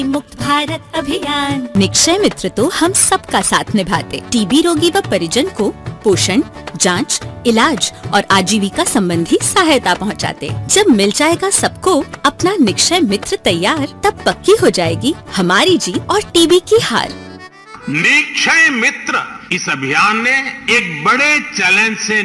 मुक्त भारत अभियान। निक्षय मित्र तो हम सबका साथ निभाते, टीबी रोगी व परिजन को पोषण, जांच, इलाज और आजीविका संबंधी सहायता पहुंचाते। जब मिल जाएगा सबको अपना निक्षय मित्र तैयार, तब पक्की हो जाएगी हमारी जीत और टीबी की हार। निक्षय मित्र इस अभियान ने एक बड़े चैलेंज से